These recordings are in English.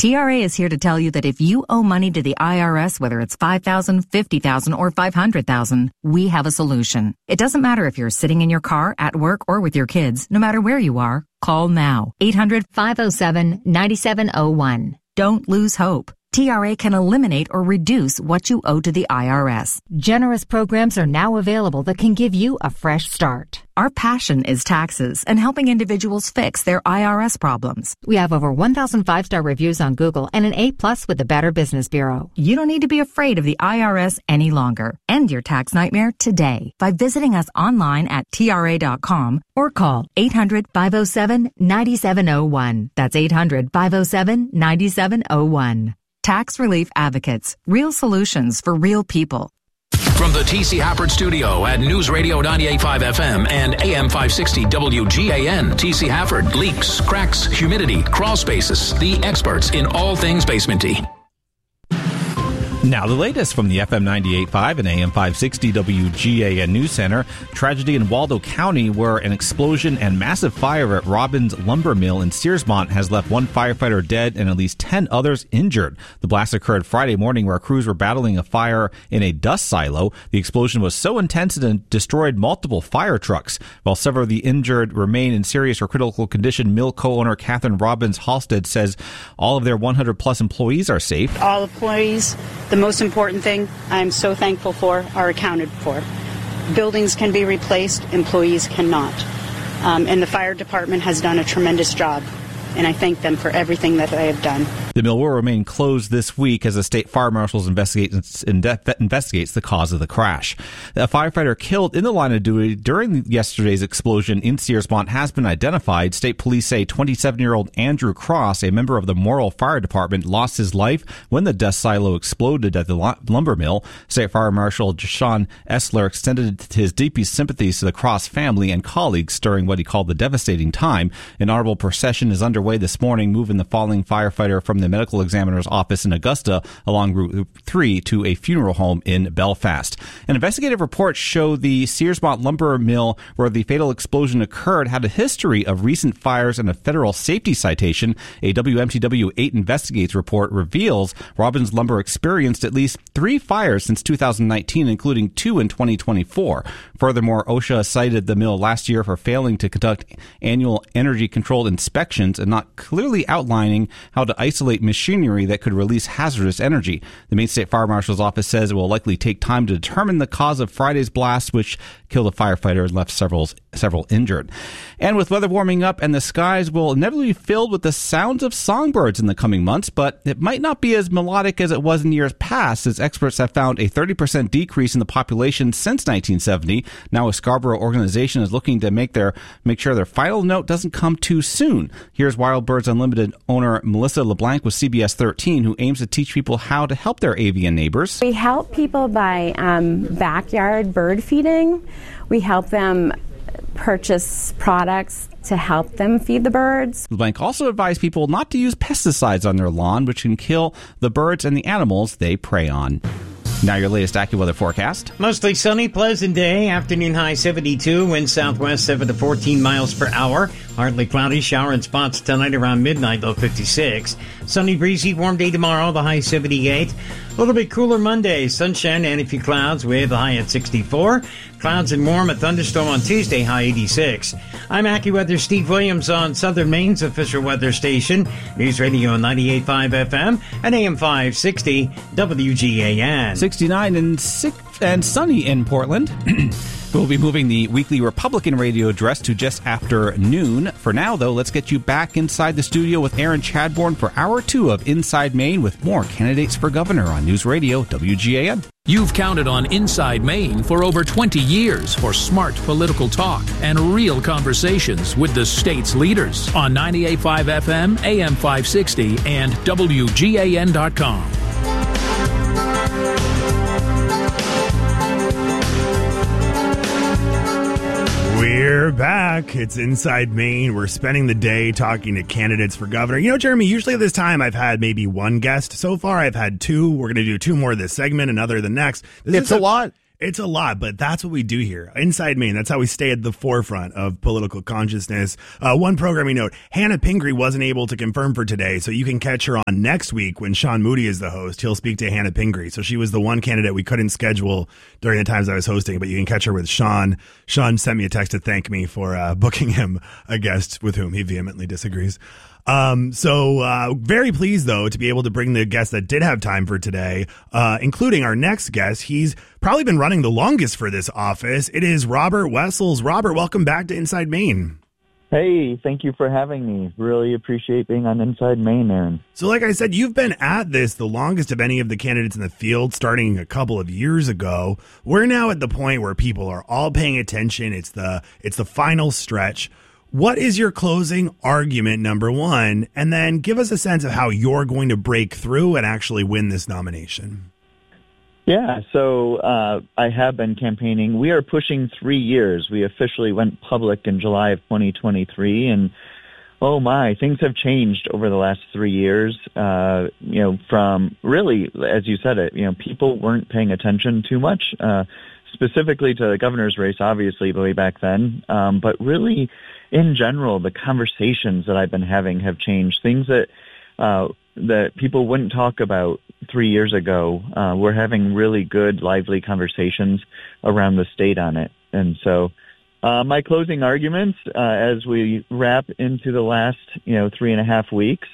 TRA is here to tell you that if you owe money to the IRS, whether it's $5,000, $50,000, or $500,000, we have a solution. It doesn't matter if you're sitting in your car, at work, or with your kids. No matter where you are, call now. 800-507-9701. Don't lose hope. TRA can eliminate or reduce what you owe to the IRS. Generous programs are now available that can give you a fresh start. Our passion is taxes and helping individuals fix their IRS problems. We have over 1,000 5-star reviews on Google and an A+ with the Better Business Bureau. You don't need to be afraid of the IRS any longer. End your tax nightmare today by visiting us online at TRA.com or call 800-507-9701. That's 800-507-9701. Tax Relief Advocates. Real solutions for real people. From the T.C. Hafford Studio at News Radio 98.5 FM and AM 560 WGAN, T.C. Hafford. Leaks, cracks, humidity, crawl spaces. The experts in all things basementy. Now, the latest from the FM 98.5 and AM 560 WGAN News Center. Tragedy in Waldo County, where an explosion and massive fire at Robbins Lumber Mill in Searsmont has left one firefighter dead and at least 10 others injured. The blast occurred Friday morning where crews were battling a fire in a dust silo. The explosion was so intense it destroyed multiple fire trucks. While several of the injured remain in serious or critical condition, mill co-owner Catherine Robbins Halstead says all of their 100-plus employees are safe. All employees, the most important thing I'm so thankful for, are accounted for. Buildings can be replaced, employees cannot. And the fire department has done a tremendous job, and I thank them for everything that they have done. The mill will remain closed this week as the state fire marshals investigates the cause of the crash. A firefighter killed in the line of duty during yesterday's explosion in Searsmont has been identified. State police say 27-year-old Andrew Cross, a member of the Morrill Fire Department, lost his life when the dust silo exploded at the lumber mill. State Fire Marshal Sean Essler extended his deepest sympathies to the Cross family and colleagues during what he called the devastating time. An honorable procession is underway this morning, moving the falling firefighter from the medical examiner's office in Augusta along Route 3 to a funeral home in Belfast. An investigative report showed the Searsmont lumber mill where the fatal explosion occurred had a history of recent fires and a federal safety citation. A WMTW 8 Investigates report reveals Robbins Lumber experienced at least 3 fires since 2019, including 2 in 2024. Furthermore, OSHA cited the mill last year for failing to conduct annual energy-controlled inspections and not clearly outlining how to isolate machinery that could release hazardous energy. The Maine State Fire Marshal's office says it will likely take time to determine the cause of Friday's blast, which killed a firefighter and left several injured. And with weather warming up and the skies will inevitably be filled with the sounds of songbirds in the coming months, but it might not be as melodic as it was in years past, as experts have found a 30% decrease in the population since 1970. Now a Scarborough organization is looking to make sure their final note doesn't come too soon. Here's Wild Birds Unlimited owner Melissa LeBlanc with CBS 13, who aims to teach people how to help their avian neighbors. We help people by backyard bird feeding. We help them purchase products to help them feed the birds. LeBlanc also advised people not to use pesticides on their lawn, which can kill the birds and the animals they prey on. Now your latest AccuWeather forecast. Mostly sunny, pleasant day. Afternoon high 72. Wind southwest 7 to 14 miles per hour. Partly cloudy, shower in spots tonight around midnight, low 56. Sunny, breezy, warm day tomorrow, the high 78. A little bit cooler Monday. Sunshine and a few clouds with a high at 64. Clouds and warm, a thunderstorm on Tuesday, high 86. I'm AccuWeather Steve Williams on Southern Maine's official weather station, News Radio 98.5 FM and AM 560 WGAN. 69 and sunny in Portland. We'll be moving the weekly Republican radio address to just after noon. For now, though, let's get you back inside the studio with Aaron Chadbourne for Hour 2 of Inside Maine with more candidates for governor on News Radio WGAN. You've counted on Inside Maine for over 20 years for smart political talk and real conversations with the state's leaders on 98.5 FM, AM 560, and WGAN.com. We're back. It's Inside Maine. We're spending the day talking to candidates for governor. You know, Jeremy, usually at this time I've had maybe one guest. So far I've had 2. We're going to do 2 more this segment, another the next. It's a lot. It's a lot, but that's what we do here. Inside Maine, that's how we stay at the forefront of political consciousness. One programming note, Hannah Pingree wasn't able to confirm for today, so you can catch her on next week when Sean Moody is the host. He'll speak to Hannah Pingree. So she was the one candidate we couldn't schedule during the times I was hosting, but you can catch her with Sean. Sean sent me a text to thank me for booking him a guest with whom he vehemently disagrees. Very pleased, though, to be able to bring the guest that did have time for today, including our next guest. He's probably been running the longest for this office. It is Robert Wessels. Robert, welcome back to Inside Maine. Hey, thank you for having me. Really appreciate being on Inside Maine, Aaron. So like I said, you've been at this the longest of any of the candidates in the field, starting a couple of years ago. We're now at the point where people are all paying attention. It's the final stretch. What is your closing argument, number one? And then give us a sense of how you're going to break through and actually win this nomination. Yeah, so I have been campaigning. We are pushing 3 years. We officially went public in July of 2023, and oh my, things have changed over the last 3 years. From really, as you said it, people weren't paying attention too much, specifically to the governor's race, obviously, way back then, but really, in general, the conversations that I've been having have changed. Things that people wouldn't talk about 3 years ago. We're having really good, lively conversations around the state on it. And so my closing arguments, as we wrap into the last, 3.5 weeks,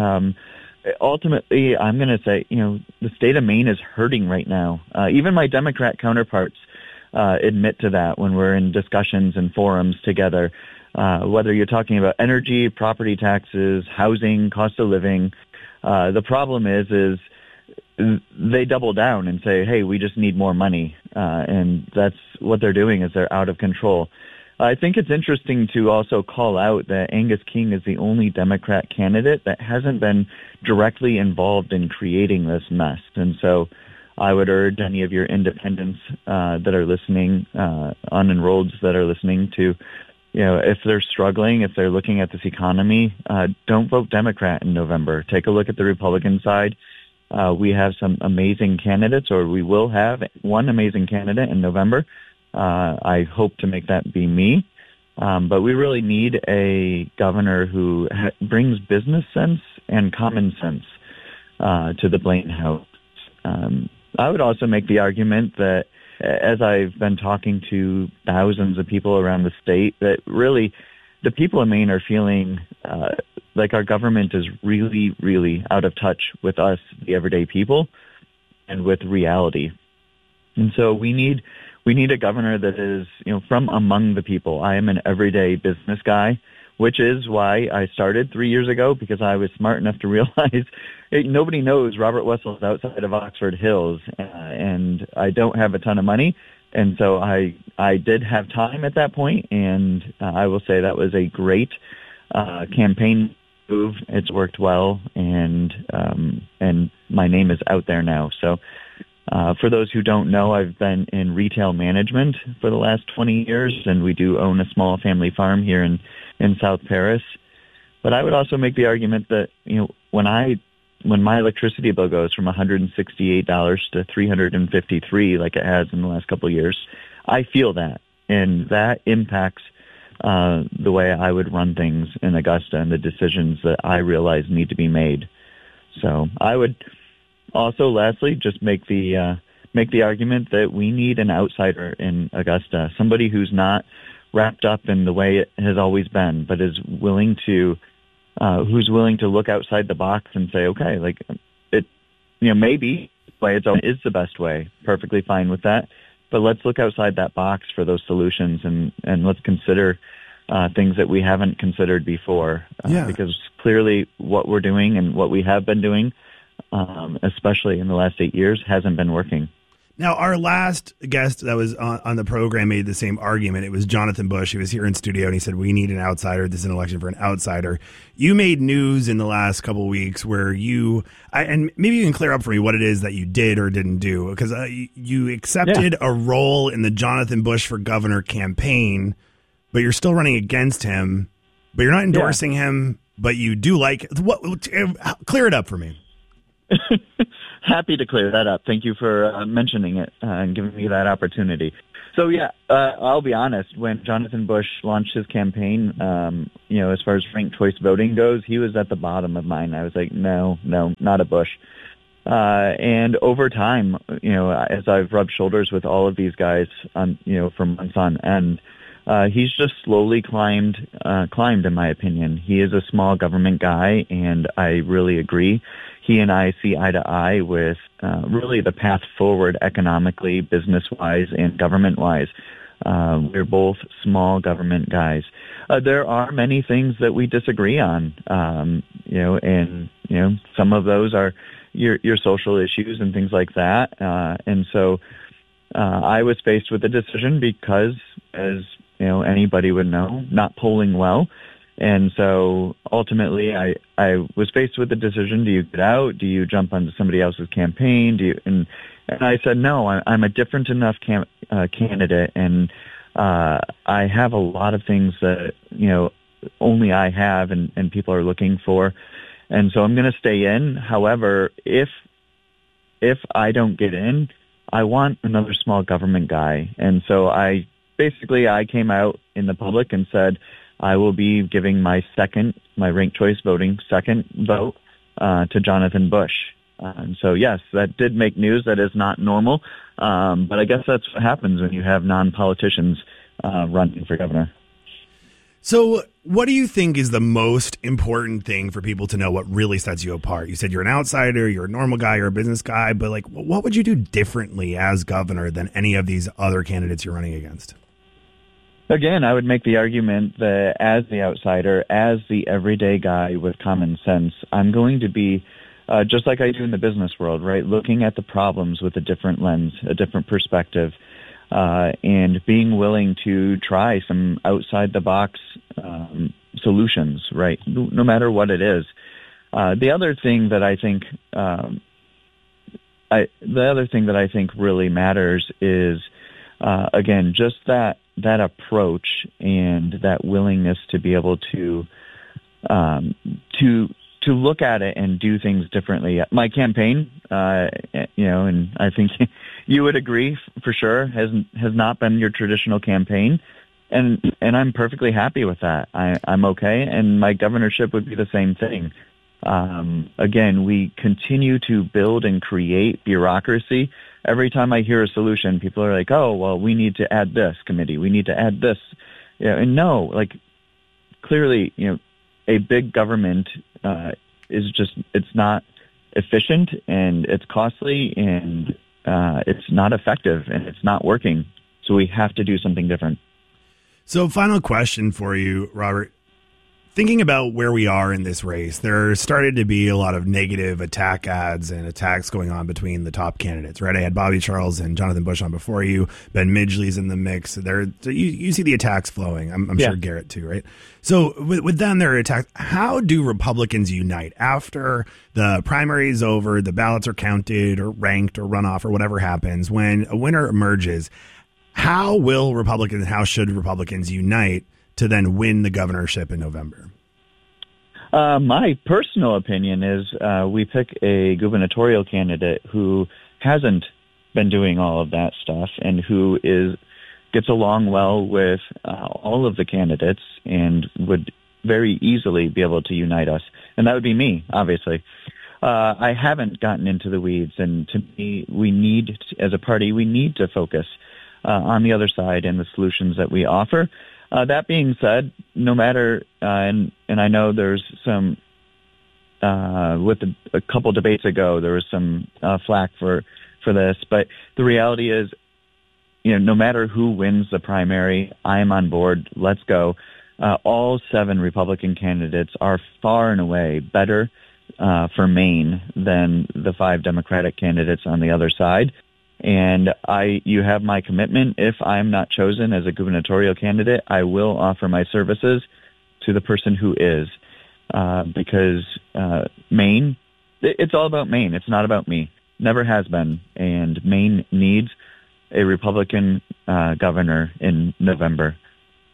ultimately, I'm going to say, the state of Maine is hurting right now. Even my Democrat counterparts admit to that when we're in discussions and forums together. Whether you're talking about energy, property taxes, housing, cost of living, the problem is they double down and say, hey, we just need more money. And that's what they're doing, is they're out of control. I think it's interesting to also call out that Angus King is the only Democrat candidate that hasn't been directly involved in creating this mess. And so I would urge any of your independents that are listening, unenrolleds that are listening to, if they're struggling, if they're looking at this economy, don't vote Democrat in November. Take a look at the Republican side. We have some amazing candidates, or we will have one amazing candidate in November. I hope to make that be me. But we really need a governor who brings business sense and common sense to the Blaine House. I would also make the argument that, as I've been talking to thousands of people around the state, that really the people in Maine are feeling like our government is really, really out of touch with us, the everyday people, and with reality. And so we need a governor that is, from among the people. I am an everyday business guy, which is why I started 3 years ago, because I was smart enough to realize nobody knows Robert Wessels outside of Oxford Hills, and I don't have a ton of money. And so I did have time at that point, and I will say that was a great campaign move. It's worked well, and my name is out there now. So for those who don't know, I've been in retail management for the last 20 years, and we do own a small family farm here in South Paris. But I would also make the argument that, when my electricity bill goes from $168 to $353, like it has in the last couple of years, I feel that, and that impacts the way I would run things in Augusta and the decisions that I realize need to be made. So I would also, lastly, just make the argument that we need an outsider in Augusta, somebody who's not wrapped up in the way it has always been, but is willing to who's willing to look outside the box and say, okay, like it, maybe the way it's is the best way. Perfectly fine with that. But let's look outside that box for those solutions, and let's consider things that we haven't considered before. Because clearly what we're doing and what we have been doing, especially in the last 8 years, hasn't been working. Now, our last guest that was on the program made the same argument. It was Jonathan Bush. He was here in studio, and he said, we need an outsider. This is an election for an outsider. You made news in the last couple of weeks where and maybe you can clear up for me what it is that you did or didn't do, because you accepted a role in the Jonathan Bush for governor campaign, but you're still running against him, but you're not endorsing him, but you do like what? Clear it up for me. happy to clear that up. Thank you for mentioning it and giving me that opportunity. So, I'll be honest. When Jonathan Bush launched his campaign, as far as ranked choice voting goes, he was at the bottom of mine. I was like, no, not a Bush. And over time, as I've rubbed shoulders with all of these guys, for months on end, he's just slowly climbed, in my opinion. He is a small government guy, and I really agree. He and I see eye to eye with really the path forward economically, business-wise, and government-wise. We're both small government guys. There are many things that we disagree on, and some of those are your social issues and things like that. And so I was faced with a decision because, as anybody would know, not polling well. And so ultimately I was faced with the decision: do you get out? Do you jump onto somebody else's campaign? And I said, no, I'm a different enough candidate, and I have a lot of things that, only I have and people are looking for. And so I'm going to stay in. However, if I don't get in, I want another small government guy. And so I came out in the public and said, I will be giving my ranked choice voting second vote to Jonathan Bush. And so, yes, that did make news. That is not normal. But I guess that's what happens when you have non-politicians running for governor. So what do you think is the most important thing for people to know what really sets you apart? You said you're an outsider, you're a normal guy, you're a business guy, but what would you do differently as governor than any of these other candidates you're running against? Again, I would make the argument that as the outsider, as the everyday guy with common sense, I'm going to be, just like I do in the business world, right, looking at the problems with a different lens, a different perspective, and being willing to try some outside-the-box solutions, right, no matter what it is. The other thing that I think really matters is, again, just that approach and that willingness to be able to look at it and do things differently. My campaign, and I think you would agree for sure, has not been your traditional campaign, and I'm perfectly happy with that. I'm okay, and my governorship would be the same thing. Again, we continue to build and create bureaucracy. Every time I hear a solution, people are like, oh, well, we need to add this committee. We need to add this. And no, clearly, a big government it's not efficient, and it's costly, and it's not effective, and it's not working. So we have to do something different. So final question for you, Robert. Thinking about where we are in this race, there started to be a lot of negative attack ads and attacks going on between the top candidates, right? I had Bobby Charles and Jonathan Bush on before you. Ben Midgley's in the mix. You see the attacks flowing. I'm sure Garrett too, right? So with them, there are attacks. How do Republicans unite after the primary is over, the ballots are counted or ranked or runoff or whatever happens? When a winner emerges, how should Republicans unite to then win the governorship in November? My personal opinion is we pick a gubernatorial candidate who hasn't been doing all of that stuff and who gets along well with all of the candidates and would very easily be able to unite us. And that would be me, obviously. I haven't gotten into the weeds, and to me, as a party, we need to focus on the other side and the solutions that we offer. That being said, no matter, and I know there's some, with a couple debates ago, there was some flack for this, but the reality is, no matter who wins the primary, I am on board. Let's go. All 7 Republican candidates are far and away better for Maine than the 5 Democratic candidates on the other side. And you have my commitment. If I'm not chosen as a gubernatorial candidate, I will offer my services to the person who is, because Maine, it's all about Maine. It's not about me. Never has been. And Maine needs a Republican governor in November.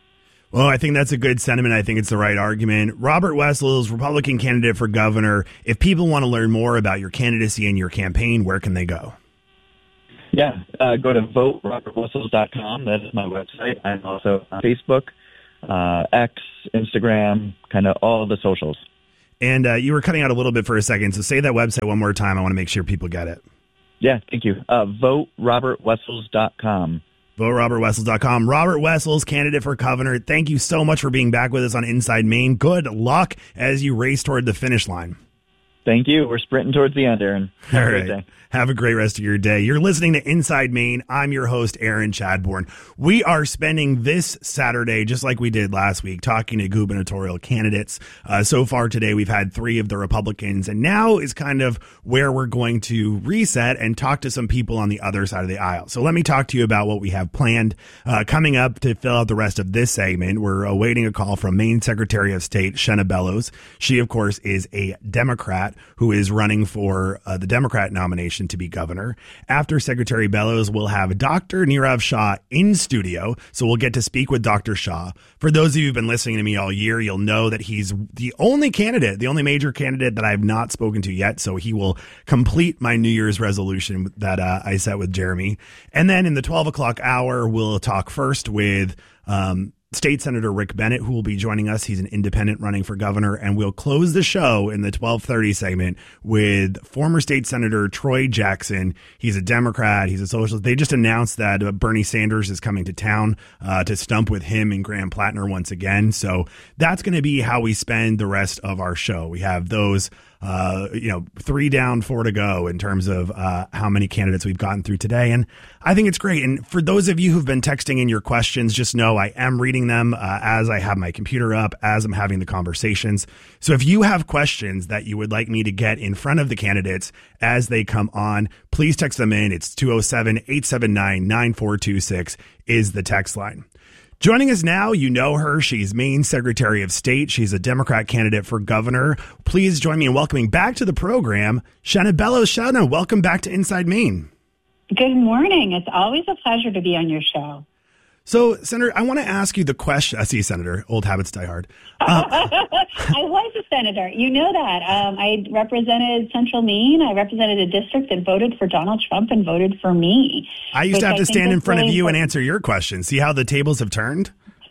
Well, I think that's a good sentiment. I think it's the right argument. Robert Wessels, Republican candidate for governor. If people want to learn more about your candidacy and your campaign, where can they go? Yeah, go to voterobertwessels.com. That is my website. I'm also on Facebook, X, Instagram, kind of all the socials. And you were cutting out a little bit for a second, so say that website one more time. I want to make sure people get it. Yeah, thank you. VoteRobertWessels.com. VoteRobertWessels.com. Robert Wessels, candidate for governor. Thank you so much for being back with us on Inside Maine. Good luck as you race toward the finish line. Thank you. We're sprinting towards the end, Aaron. Have a great day. Have a great rest of your day. You're listening to Inside Maine. I'm your host, Aaron Chadbourne. We are spending this Saturday, just like we did last week, talking to gubernatorial candidates. So far today, we've had 3 of the Republicans, and now is kind of where we're going to reset and talk to some people on the other side of the aisle. So let me talk to you about what we have planned coming up to fill out the rest of this segment. We're awaiting a call from Maine Secretary of State Shenna Bellows. She, of course, is a Democrat who is running for the Democrat nomination to be governor. After Secretary Bellows, we'll have Dr. Nirav Shah in studio, so we'll get to speak with Dr. Shah. For those of you who've been listening to me all year, you'll know that he's the only candidate, the only major candidate that I've not spoken to yet, so he will complete my New Year's resolution that I set with Jeremy. And then in the 12 o'clock hour, we'll talk first with State Senator Rick Bennett, who will be joining us. He's an independent running for governor, and we'll close the show in the 12:30 segment with former State Senator Troy Jackson. He's a Democrat. He's a socialist. They just announced that Bernie Sanders is coming to town to stump with him and Graham Plattner once again. So that's going to be how we spend the rest of our show. We have those 3 down, 4 to go in terms of how many candidates we've gotten through today. And I think it's great. And for those of you who've been texting in your questions, just know I am reading them as I have my computer up, as I'm having the conversations. So if you have questions that you would like me to get in front of the candidates as they come on, please text them in. It's 207-879-9426 is the text line. Joining us now, you know her. She's Maine Secretary of State. She's a Democrat candidate for governor. Please join me in welcoming back to the program, Shenna Bellows. Shenna, welcome back to Inside Maine. Good morning. It's always a pleasure to be on your show. So, Senator, I want to ask you the question. I see, Senator. Old habits die hard. I was a senator. You know that. I represented Central Maine. I represented a district that voted for Donald Trump and voted for me. I used to have to stand in front of you and answer your questions. See how the tables have turned?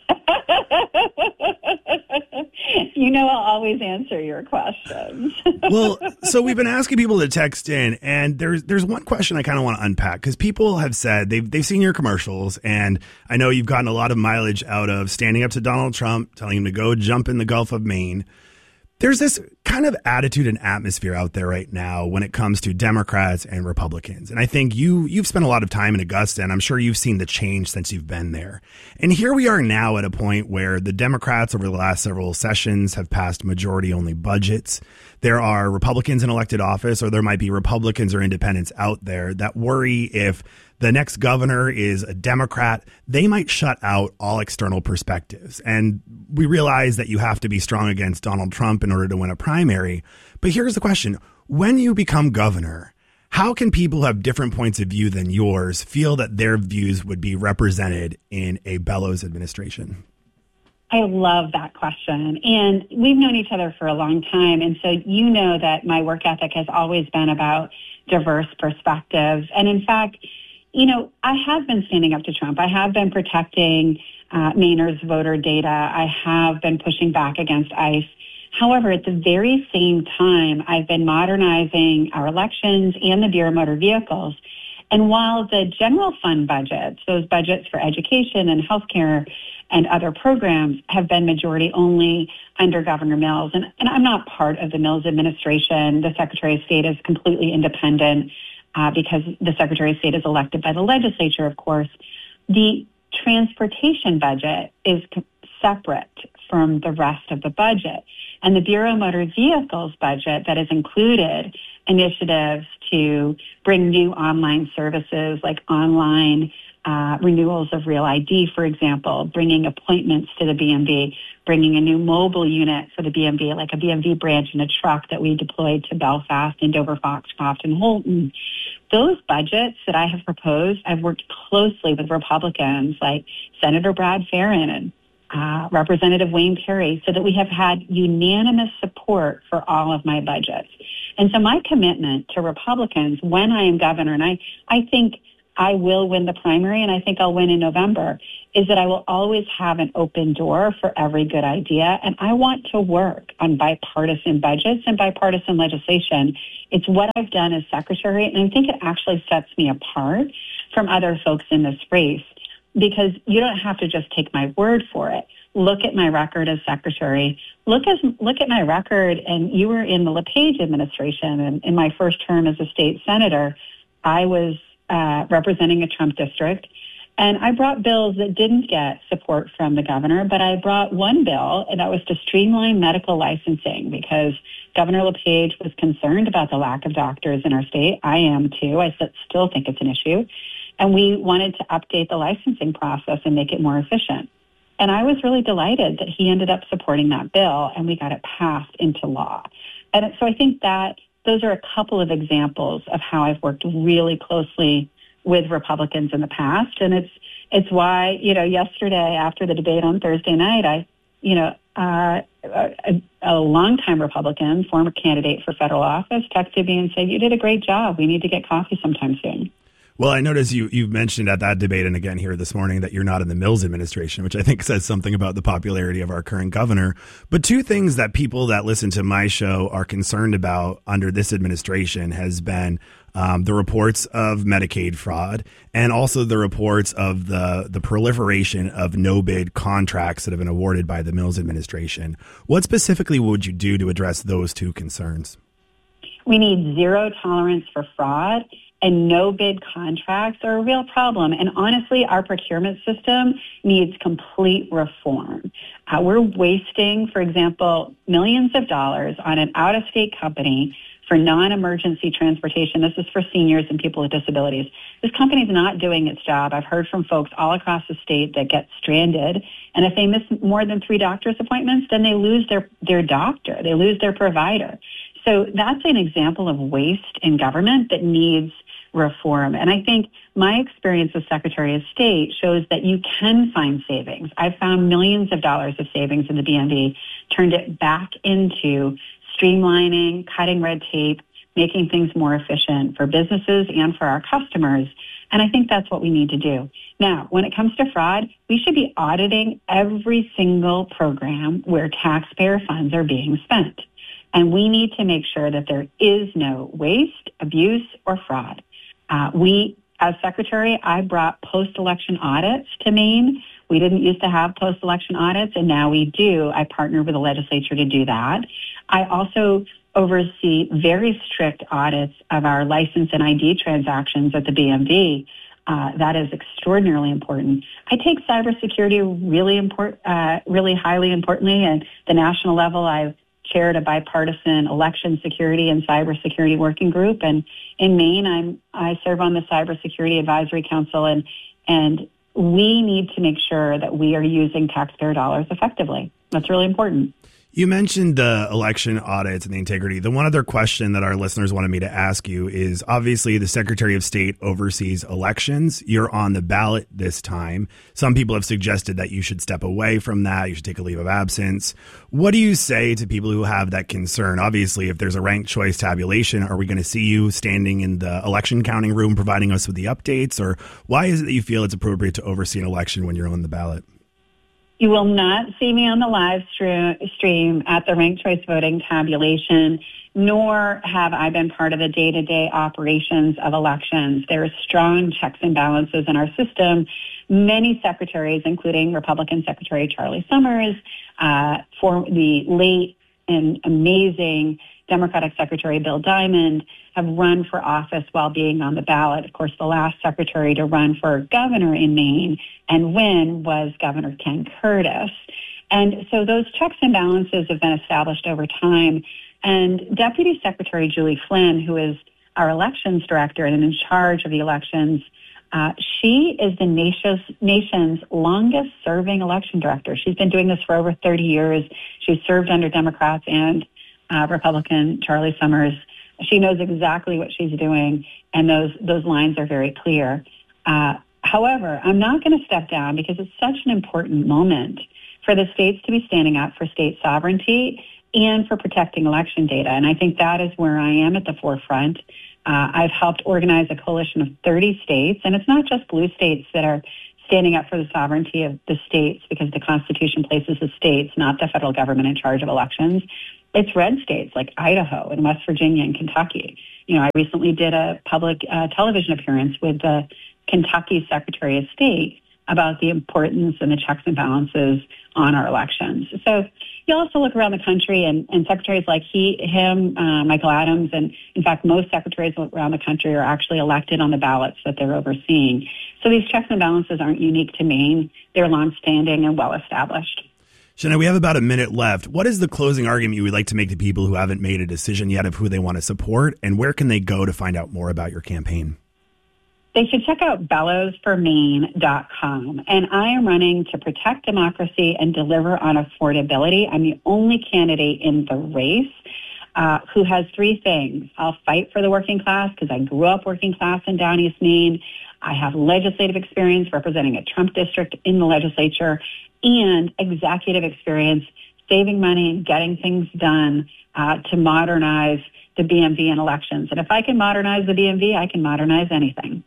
You know I'll always answer your questions. Well, so we've been asking people to text in, and there's one question I kind of want to unpack, because people have said they've seen your commercials, and I know you've gotten a lot of mileage out of standing up to Donald Trump, telling him to go jump in the Gulf of Maine. There's this kind of attitude and atmosphere out there right now when it comes to Democrats and Republicans. And I think you've spent a lot of time in Augusta, and I'm sure you've seen the change since you've been there. And here we are now at a point where the Democrats over the last several sessions have passed majority-only budgets. There are Republicans in elected office, or there might be Republicans or independents out there that worry if the next governor is a Democrat, they might shut out all external perspectives. And we realize that you have to be strong against Donald Trump in order to win a primary. But here's the question. When you become governor, how can people who have different points of view than yours feel that their views would be represented in a Bellows administration? I love that question. And we've known each other for a long time. And so you know that my work ethic has always been about diverse perspectives. And in fact, you know, I have been standing up to Trump. I have been protecting Mainers' voter data. I have been pushing back against ICE. However, at the very same time, I've been modernizing our elections and the Bureau of Motor Vehicles. And while the general fund budgets, those budgets for education and healthcare and other programs have been majority only under Governor Mills, and I'm not part of the Mills administration. The Secretary of State is completely independent. Because the Secretary of State is elected by the legislature, of course. The transportation budget is separate from the rest of the budget. And the Bureau of Motor Vehicles budget that has included initiatives to bring new online services like online renewals of Real ID, for example, bringing appointments to the BMV, bringing a new mobile unit for the BMV, like a BMV branch in a truck that we deployed to Belfast and Dover, Foxcroft, and Holton. Those budgets that I have proposed, I've worked closely with Republicans like Senator Brad Farron and Representative Wayne Perry, so that we have had unanimous support for all of my budgets. And so my commitment to Republicans when I am governor, and I think I will win the primary, and I think I'll win in November, is that I will always have an open door for every good idea. And I want to work on bipartisan budgets and bipartisan legislation. It's what I've done as secretary, and I think it actually sets me apart from other folks in this race, because you don't have to just take my word for it. Look at my record as secretary. Look at my record, and you were in the LePage administration, and in my first term as a state senator, I was representing a Trump district, and I brought bills that didn't get support from the governor, but I brought one bill, and that was to streamline medical licensing, because Governor LePage was concerned about the lack of doctors in our state. I am too. I still think it's an issue. And we wanted to update the licensing process and make it more efficient. And I was really delighted that he ended up supporting that bill, and we got it passed into law. And so I think that those are a couple of examples of how I've worked really closely with Republicans in the past. And it's why, yesterday after the debate on Thursday night, a longtime Republican, former candidate for federal office, texted me and said, "You did a great job. We need to get coffee sometime soon." Well, I noticed you mentioned at that debate and again here this morning that you're not in the Mills administration, which I think says something about the popularity of our current governor. But two things that people that listen to my show are concerned about under this administration has been the reports of Medicaid fraud and also the reports of the proliferation of no-bid contracts that have been awarded by the Mills administration. What specifically would you do to address those two concerns? We need zero tolerance for fraud, and no-bid contracts are a real problem. And honestly, our procurement system needs complete reform. We're wasting, for example, millions of dollars on an out-of-state company for non-emergency transportation. This is for seniors and people with disabilities. This company's not doing its job. I've heard from folks all across the state that get stranded. And if they miss more than 3 doctor's appointments, then they lose their doctor. They lose their provider. So that's an example of waste in government that needs reform. And I think my experience as Secretary of State shows that you can find savings. I've found millions of dollars of savings in the BMV, turned it back into streamlining, cutting red tape, making things more efficient for businesses and for our customers. And I think that's what we need to do. Now, when it comes to fraud, we should be auditing every single program where taxpayer funds are being spent. And we need to make sure that there is no waste, abuse, or fraud. As Secretary, I brought post-election audits to Maine. We didn't used to have post-election audits, and now we do. I partner with the legislature to do that. I also oversee very strict audits of our license and ID transactions at the BMV. That is extraordinarily important. I take cybersecurity really highly importantly. At the national level, I've chaired a bipartisan election security and cybersecurity working group. And in Maine, I serve on the Cybersecurity Advisory Council, and we need to make sure that we are using taxpayer dollars effectively. That's really important. You mentioned the election audits and the integrity. The one other question that our listeners wanted me to ask you is, obviously, the Secretary of State oversees elections. You're on the ballot this time. Some people have suggested that you should step away from that. You should take a leave of absence. What do you say to people who have that concern? Obviously, if there's a ranked choice tabulation, are we going to see you standing in the election counting room providing us with the updates? Or why is it that you feel it's appropriate to oversee an election when you're on the ballot? You will not see me on the live stream at the ranked choice voting tabulation, nor have I been part of the day-to-day operations of elections. There are strong checks and balances in our system. Many secretaries, including Republican Secretary Charlie Summers, for the late and amazing Democratic Secretary Bill Diamond, have run for office while being on the ballot. Of course, the last secretary to run for governor in Maine and win was Governor Ken Curtis. And so those checks and balances have been established over time. And Deputy Secretary Julie Flynn, who is our elections director and in charge of the elections, she is the nation's longest serving election director. She's been doing this for over 30 years. She's served under Democrats and Republican Charlie Summers. She knows exactly what she's doing, and those lines are very clear. However, I'm not going to step down because it's such an important moment for the states to be standing up for state sovereignty and for protecting election data. And I think that is where I am at the forefront. I've helped organize a coalition of 30 states, and it's not just blue states that are standing up for the sovereignty of the states because the Constitution places the states, not the federal government, in charge of elections. It's red states like Idaho and West Virginia and Kentucky. You know, I recently did a public television appearance with the Kentucky Secretary of State about the importance and the checks and balances on our elections. So you also look around the country and secretaries like him, Michael Adams, and in fact, most secretaries around the country are actually elected on the ballots that they're overseeing. So these checks and balances aren't unique to Maine. They're longstanding and well-established. Shanna, we have about a minute left. What is the closing argument you would like to make to people who haven't made a decision yet of who they want to support, and where can they go to find out more about your campaign? They should check out bellowsformaine.com. And I am running to protect democracy and deliver on affordability. I'm the only candidate in the race who has three things. I'll fight for the working class because I grew up working class in Down East Maine. I have legislative experience representing a Trump district in the legislature and executive experience saving money and getting things done to modernize the BMV in elections. And if I can modernize the BMV, I can modernize anything.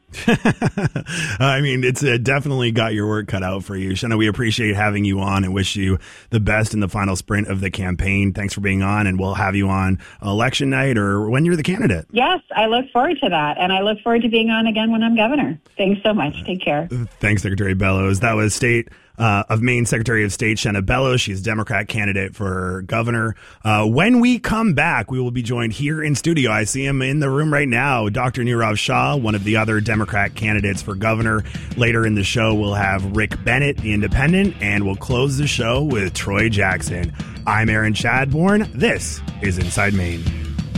I mean, it's definitely got your work cut out for you. Shanna, we appreciate having you on and wish you the best in the final sprint of the campaign. Thanks for being on, and we'll have you on election night or when you're the candidate. Yes, I look forward to that, and I look forward to being on again when I'm governor. Thanks so much. Take care. Thanks, Secretary Bellows. That was State of Maine Secretary of State Shanna Bellows. She's a Democrat candidate for governor. When we come back, we will be joined here in studio. I see him in the room right now. Dr. Nirav Shah, one of the other Democrat candidates for governor. Later in the show, we'll have Rick Bennett, the independent, and we'll close the show with Troy Jackson. I'm Aaron Chadbourne. This is Inside Maine.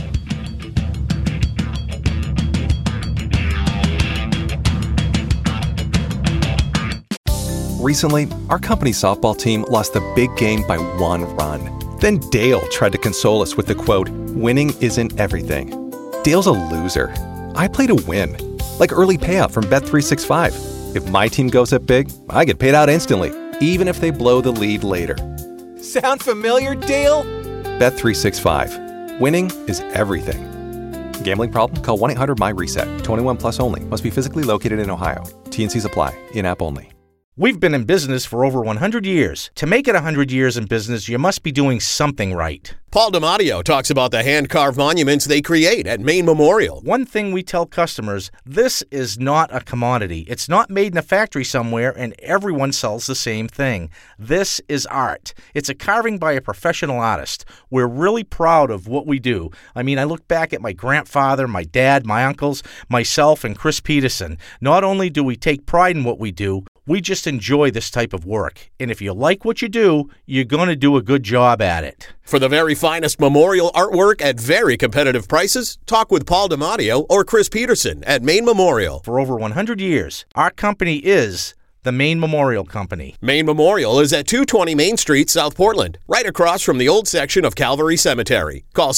Recently, our company's softball team lost the big game by 1 run. Then Dale tried to console us with the quote, "Winning isn't everything." Dale's a loser. I play to win, like early payout from Bet365. If my team goes up big, I get paid out instantly, even if they blow the lead later. Sound familiar, Dale? Bet365. Winning is everything. Gambling problem? Call 1-800-MY-RESET. 21 plus only. Must be physically located in Ohio. T&Cs apply. In-app only. We've been in business for over 100 years. To make it 100 years in business, you must be doing something right. Paul DiMatteo talks about the hand-carved monuments they create at Maine Memorial. One thing we tell customers, this is not a commodity. It's not made in a factory somewhere and everyone sells the same thing. This is art. It's a carving by a professional artist. We're really proud of what we do. I mean, I look back at my grandfather, my dad, my uncles, myself, and Chris Peterson. Not only do we take pride in what we do, we just enjoy this type of work. And if you like what you do, you're going to do a good job at it. For the very finest memorial artwork at very competitive prices, talk with Paul DiMatteo or Chris Peterson at Maine Memorial. For over 100 years, our company is the Maine Memorial Company. Maine Memorial is at 220 Main Street, South Portland, right across from the old section of Calvary Cemetery. Call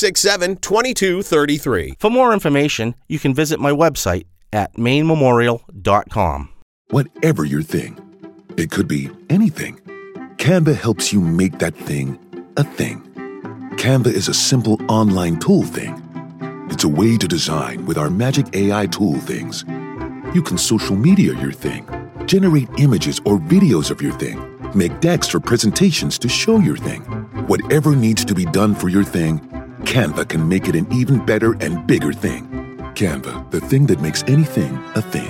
767-2233. For more information, you can visit my website at mainememorial.com. Whatever your thing, it could be anything. Canva helps you make that thing a thing. Canva is a simple online tool thing. It's a way to design with our magic AI tool things. You can social media your thing, generate images or videos of your thing, make decks or presentations to show your thing. Whatever needs to be done for your thing, Canva can make it an even better and bigger thing. Canva, the thing that makes anything a thing.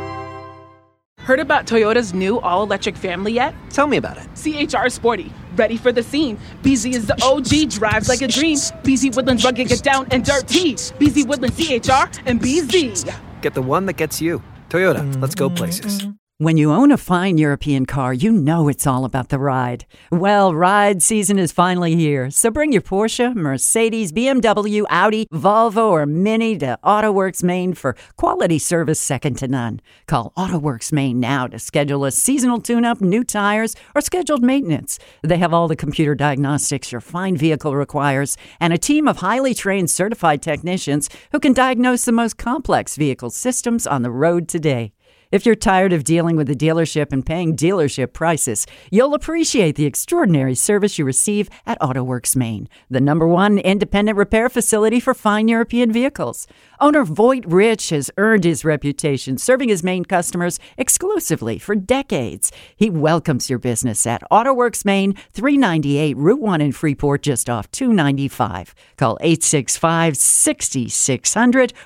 Heard about Toyota's new all-electric family yet? Tell me about it. CHR Sporty, ready for the scene. BZ is the OG, drives like a dream. BZ Woodlands rugged, get down and dirty. BZ Woodlands CHR and BZ. Get the one that gets you. Toyota, let's go places. When you own a fine European car, you know it's all about the ride. Well, ride season is finally here, so bring your Porsche, Mercedes, BMW, Audi, Volvo, or Mini to AutoWorks Maine for quality service second to none. Call AutoWorks Maine now to schedule a seasonal tune-up, new tires, or scheduled maintenance. They have all the computer diagnostics your fine vehicle requires and a team of highly trained certified technicians who can diagnose the most complex vehicle systems on the road today. If you're tired of dealing with the dealership and paying dealership prices, you'll appreciate the extraordinary service you receive at AutoWorks Maine, the #1 independent repair facility for fine European vehicles. Owner Voight Rich has earned his reputation serving his Maine customers exclusively for decades. He welcomes your business at AutoWorks Maine, 398 Route 1 in Freeport, just off 295. Call 865-6600